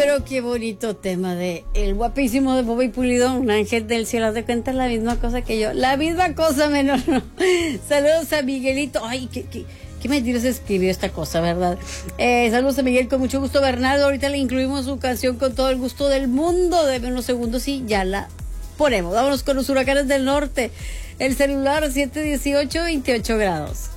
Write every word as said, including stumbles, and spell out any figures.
pero qué bonito tema de el guapísimo de Bobby Pulido, un ángel del cielo. Haz de cuenta la misma cosa que yo, la misma cosa menos, no. Saludos a Miguelito. Ay, qué, qué, qué mentiras escribió esta cosa, ¿verdad? Eh, saludos a Miguel, con mucho gusto. Bernardo, ahorita le incluimos su canción con todo el gusto del mundo. Deme unos segundos y ya la ponemos. Vámonos con los huracanes del norte. El celular siete dieciocho veintiocho grados.